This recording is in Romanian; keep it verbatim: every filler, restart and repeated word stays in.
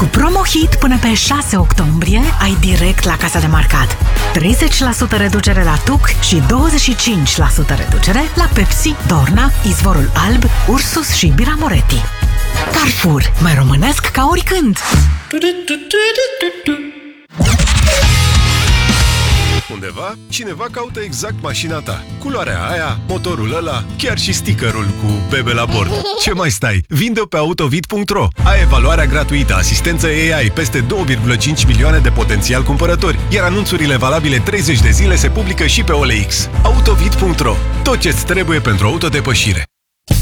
Cu promo-hit până pe șase octombrie ai direct la casa de marcat treizeci la sută reducere la Tuc și douăzeci și cinci la sută reducere la Pepsi, Dorna, Izvorul Alb, Ursus și Bira Moretti. Carrefour, mai românesc ca oricând! Undeva, cineva caută exact mașina ta. Culoarea aia, motorul ăla, chiar și stickerul cu bebe la bord. Ce mai stai? Vinde-o pe autovid punct ro. Ai evaluarea gratuită, asistență A I, peste două virgulă cinci milioane de potențial cumpărători, iar anunțurile valabile treizeci de zile se publică și pe O L X. autovid punct ro. Tot ce-ți trebuie pentru autodepășire.